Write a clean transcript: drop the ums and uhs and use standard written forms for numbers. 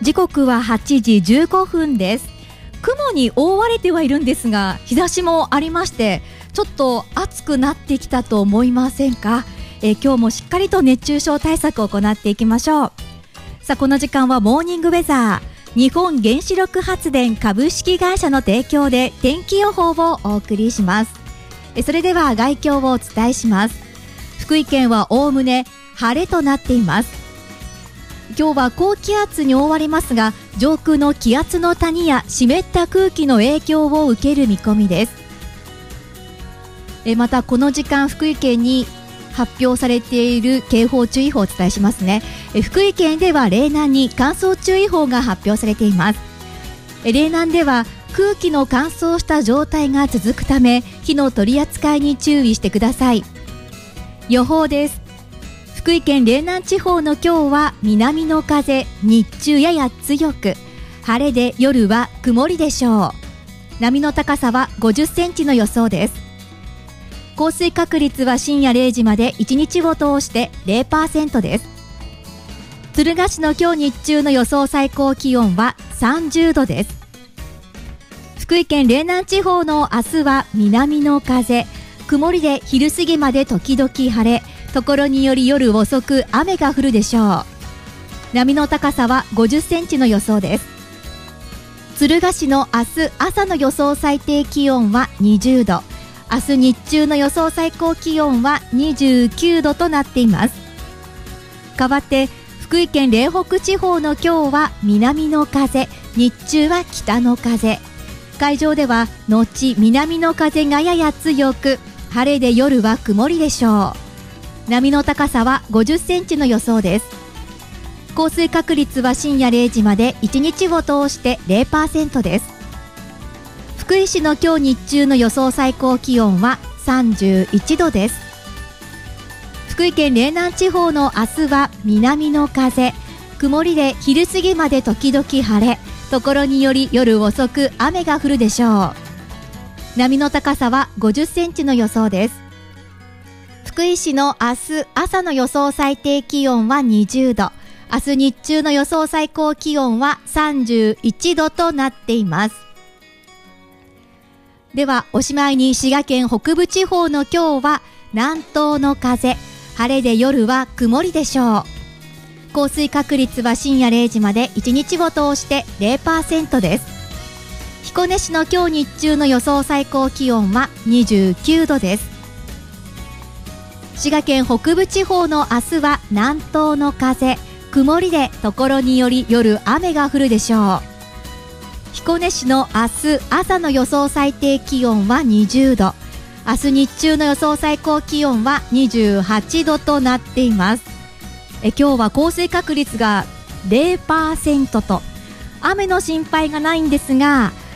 時刻は8時15分です。雲に覆われてはいるんですが、日差しもありまして、ちょっと暑くなってきたと思いませんか？今日もしっかりと熱中症対策を行っていきましょう。さあ、この時間はモーニングウェザー、日本原子力発電株式会社の提供で天気予報をお送りします。それでは概況をお伝えします。福井県はおおむね晴れとなっています。今日は高気圧に覆われますが、上空の気圧の谷や湿った空気の影響を受ける見込みです。またこの時間福井県に発表されている警報注意報をお伝えしますね。福井県では嶺南に乾燥注意報が発表されています。嶺南では空気の乾燥した状態が続くため、火の取り扱いに注意してください。予報です。福井県嶺南地方の今日は南の風、日中やや強く、晴れで夜は曇りでしょう。波の高さは50センチの予想です。降水確率は深夜0時まで1日を通して 0% です。敦賀市の今日日中の予想最高気温は30度です。福井県嶺南地方の明日は南の風、曇りで昼過ぎまで時々晴れ、ところにより夜遅く雨が降るでしょう。波の高さは50センチの予想です。敦賀市の明日朝の予想最低気温は20度、明日日中の予想最高気温は29度となっています。代わって福井県嶺北地方の今日は南の風、日中は北の風、海上では後南の風がやや強く、晴れで夜は曇りでしょう。波の高さは50センチの予想です。降水確率は深夜0時まで1日を通して 0% です。福井市の今日日中の予想最高気温は31度です。福井県嶺南地方の明日は南の風、曇りで昼過ぎまで時々晴れ、ところにより夜遅く雨が降るでしょう。波の高さは50センチの予想です。福井市の明日朝の予想最低気温は20度、明日日中の予想最高気温は31度となっています。ではおしまいに滋賀県北部地方の今日は南東の風、晴れで夜は曇りでしょう。降水確率は深夜0時まで1日を通して 0% です。彦根市の今日日中の予想最高気温は29度です。滋賀県北部地方の明日は南東の風、曇りでところにより夜雨が降るでしょう。彦根市の明日朝の予想最低気温は20度、明日日中の予想最高気温は28度となっています。今日は降水確率が 0% と雨の心配がないんですが、